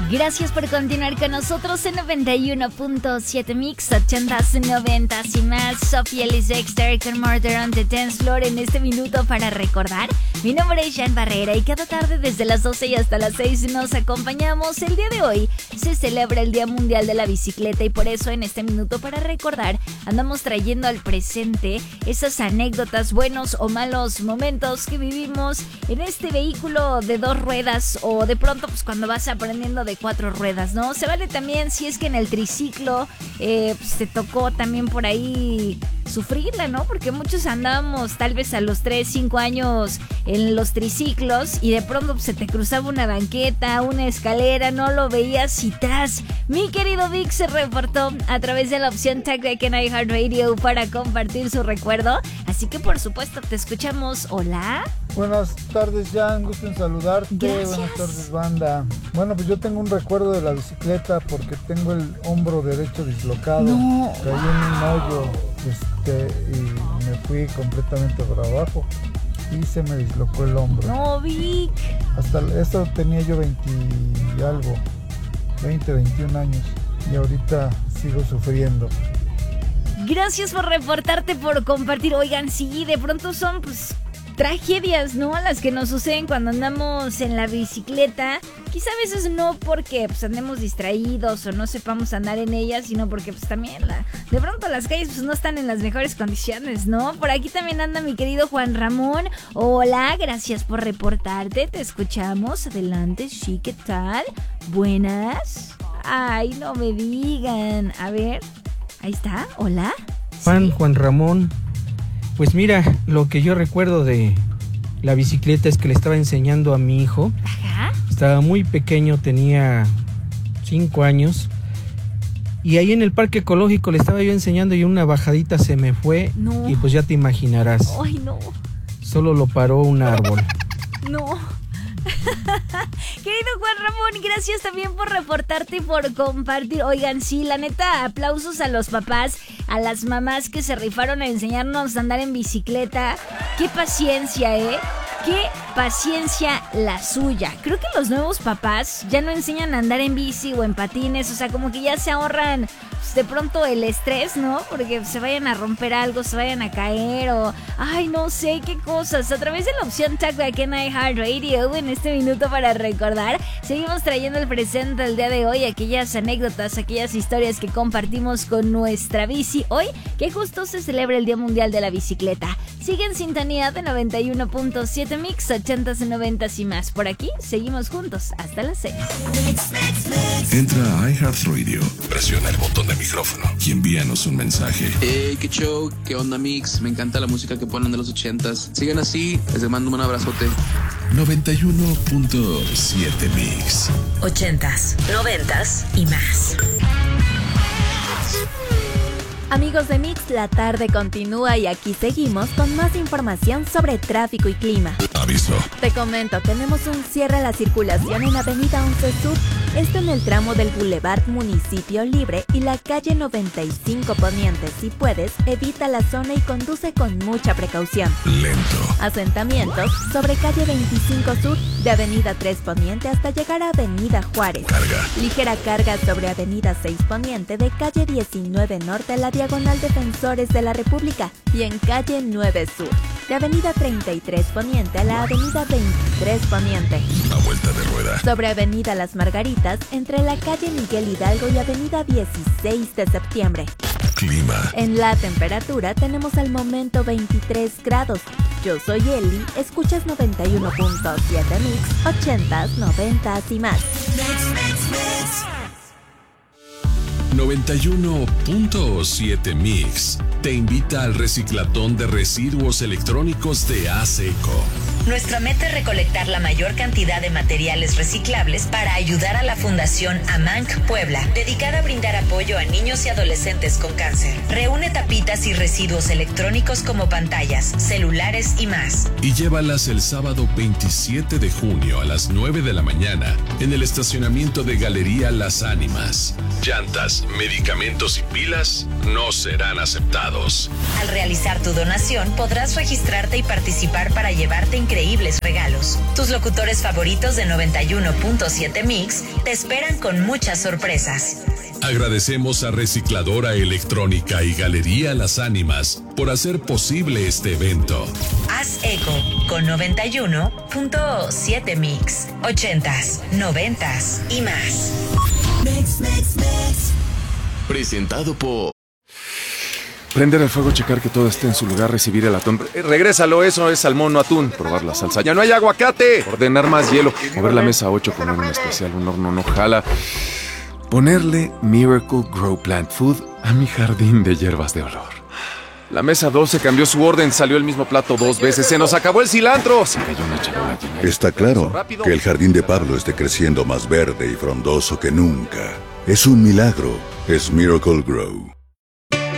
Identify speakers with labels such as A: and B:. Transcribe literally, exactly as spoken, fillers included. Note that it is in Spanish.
A: Gracias por continuar con nosotros en noventa y uno punto siete Mix, ochentas, noventas y más. Sofía Ellis Dexter con Murder on the Dance Floor en este minuto para recordar. Mi nombre es Jan Barrera y cada tarde desde las doce y hasta las seis nos acompañamos. El día de hoy se celebra el Día Mundial de la Bicicleta y por eso en este minuto para recordar andamos trayendo al presente esas anécdotas, buenos o malos momentos que vivimos en este vehículo de dos ruedas o de pronto pues cuando vas aprendiendo de cuatro ruedas, ¿no? Se vale también si es que en el triciclo eh, pues te tocó también por ahí sufrirla, ¿no? Porque muchos andábamos tal vez a los tres, cinco años en los triciclos y de pronto pues, se te cruzaba una banqueta, una escalera, no lo veías y tras. Mi querido Vic se reportó a través de la opción Tag Deck en iHeartRadio para compartir su recuerdo, así que por supuesto te escuchamos. Hola.
B: Buenas tardes, Jan, gusto en saludarte.
A: Gracias.
B: Buenas tardes, banda. Bueno, pues yo tengo un recuerdo de la bicicleta porque tengo el hombro derecho dislocado.
A: No.
B: Caí en un hoyo este, y me fui completamente para abajo y se me dislocó el hombro.
A: No, Vic.
B: Hasta esto tenía yo veinte y algo, veinte, veintiún años y ahorita sigo sufriendo.
A: Gracias por reportarte, por compartir. Oigan, sí, de pronto son pues tragedias, ¿no? Las que nos suceden cuando andamos en la bicicleta. Quizá a veces no porque pues andemos distraídos o no sepamos andar en ellas, sino porque pues también la, de pronto las calles pues no están en las mejores condiciones, ¿no? Por aquí también anda mi querido Juan Ramón. Hola, gracias por reportarte, te escuchamos. Adelante, sí, ¿qué tal? Buenas. Ay, no me digan. A ver, ahí está, hola.
C: Juan,
A: ¿Sí?
C: Juan Ramón. Pues mira, lo que yo recuerdo de la bicicleta es que le estaba enseñando a mi hijo.
A: Ajá.
C: Estaba muy pequeño, tenía cinco años. Y ahí en el parque ecológico le estaba yo enseñando y una bajadita se me fue.
A: No.
C: Y pues ya te imaginarás.
A: Ay, no.
C: Solo lo paró un árbol.
A: No. Querido Juan Ramón, gracias también por reportarte y por compartir. Oigan, sí, la neta, aplausos a los papás, a las mamás que se rifaron a enseñarnos a andar en bicicleta. Qué paciencia, ¿eh? Qué paciencia la suya. Creo que los nuevos papás ya no enseñan a andar en bici o en patines, o sea, como que ya se ahorran pues, de pronto el estrés, ¿no? Porque se vayan a romper algo, se vayan a caer o... Ay, no sé qué cosas. A través de la opción Tag Back en iHeartRadio, en este minuto para recordar, seguimos trayendo el presente el día de hoy, aquellas anécdotas, aquellas historias que compartimos con nuestra bici. Hoy, que justo se celebra el Día Mundial de la Bicicleta. Sigue en sintonía de noventa y uno punto siete Mix, ochentas, noventas y más. Por aquí, seguimos juntos hasta las seis.
D: Entra a iHeartRadio, presiona el botón de micrófono y envíanos un mensaje.
E: Hey, qué show, qué onda, Mix. Me encanta la música que ponen de los ochentas. Sigan así, les mando un abrazote.
D: noventa y uno punto siete Mix.
F: Ochentas, noventas y más.
G: Amigos de Mix, la tarde continúa y aquí seguimos con más información sobre tráfico y clima.
D: Aviso.
G: Te comento, tenemos un cierre a la circulación en Avenida once Sur, esto en el tramo del Boulevard Municipio Libre y la calle noventa y cinco Poniente. Si puedes, evita la zona y conduce con mucha precaución.
D: Lento.
G: Asentamientos sobre calle veinticinco Sur, de Avenida tres Poniente hasta llegar a Avenida Juárez.
D: Carga.
G: Ligera carga sobre Avenida seis Poniente de calle diecinueve Norte a la Diagonal Defensores de la República y en calle nueve Sur, de Avenida treinta y tres Poniente a la Avenida veintitrés Poniente.
D: A vuelta de rueda.
G: Sobre Avenida Las Margaritas, entre la calle Miguel Hidalgo y Avenida dieciséis de septiembre.
D: Clima.
G: En la temperatura tenemos al momento veintitrés grados. Yo soy Eli, escuchas noventa y uno punto siete Mix, ochentas, noventas y más.
D: noventa y uno punto siete Mix te invita al reciclatón de residuos electrónicos de ASECO.
F: Nuestra meta es recolectar la mayor cantidad de materiales reciclables para ayudar a la Fundación AMANC Puebla, dedicada a brindar apoyo a niños y adolescentes con cáncer. Reúne tapitas y residuos electrónicos como pantallas, celulares y más.
D: Y llévalas el sábado veintisiete de junio a las nueve de la mañana en el estacionamiento de Galería Las Ánimas. Llantas, medicamentos y pilas no serán aceptados.
F: Al realizar tu donación, podrás registrarte y participar para llevarte increíbles increíbles regalos. Tus locutores favoritos de noventa y uno punto siete Mix te esperan con muchas sorpresas.
D: Agradecemos a Recicladora Electrónica y Galería Las Ánimas por hacer posible este evento.
F: Haz eco con noventa y uno punto siete Mix. ochentas, noventas y más.
H: Mix, mix, mix.
I: Presentado por...
J: Prender el fuego, checar que todo esté en su lugar, recibir el atún. Eh, regrésalo, eso es salmón, no atún. Probar la salsa. ¡Ya no hay aguacate! Ordenar más hielo. Mover la mesa a ocho, poner un especial, un horno no jala. Ponerle Miracle Grow Plant Food a mi jardín de hierbas de olor. La mesa doce cambió su orden, salió el mismo plato dos veces. ¡Se nos acabó el cilantro! Se cayó una charola llena.
K: Está claro que el jardín de Pablo esté creciendo más verde y frondoso que nunca. Es un milagro. Es Miracle Grow.